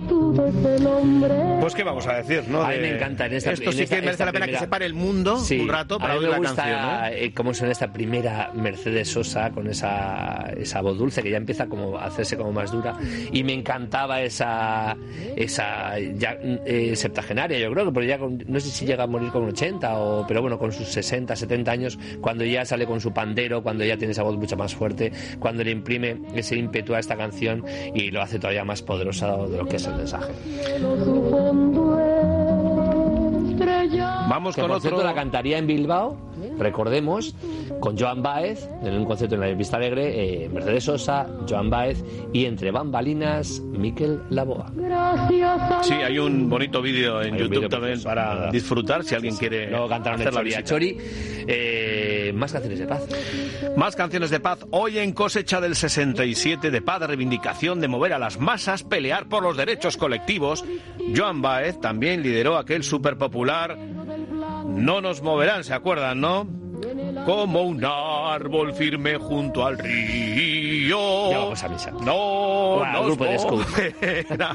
Pues qué vamos a decir, ¿no? A mí me encanta. Esto sí que merece la pena que se pare el mundo un rato para oír la canción, ¿no? Cómo suena esta primera Mercedes Sosa con esa voz dulce que ya empieza como a hacerse como más dura, y me encantaba esa ya septagenaria, yo creo que, pero ya no sé si llega a morir con 80 pero bueno, con sus 60, 70 años, cuando ya sale con su pandero, cuando ya tiene esa voz mucho más fuerte, cuando le imprime ese ímpetu a esta canción y lo hace todavía más poderosa de lo que es el mensaje. Vamos que con por otro. cierto la cantaría en Bilbao, recordemos, con Joan Baez en un concierto en la Vista Alegre, Mercedes Sosa, Joan Baez y entre bambalinas Mikel Laboa. Sí, hay un bonito vídeo en YouTube también para disfrutar si alguien quiere. Luego cantaron el Chori a Chori. Más canciones de paz. Más canciones de paz. Hoy en Cosecha del 67, de paz, de reivindicación, de mover a las masas, pelear por los derechos colectivos. Joan Baez también lideró aquel súper popular No nos moverán, ¿se acuerdan, no? Como un árbol firme junto al río. Ya vamos a misa. No, bueno, nos grupo de moverán.